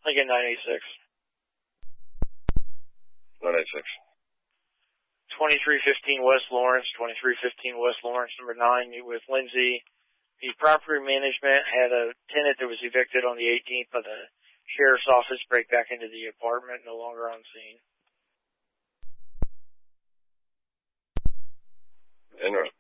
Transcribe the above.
Lincoln 986. 986. 2315 West Lawrence, 2315 West Lawrence, number 9, with Lindsay. The property management had a tenant that was evicted on the 18th by the sheriff's office, break back into the apartment, no longer on scene. Interesting.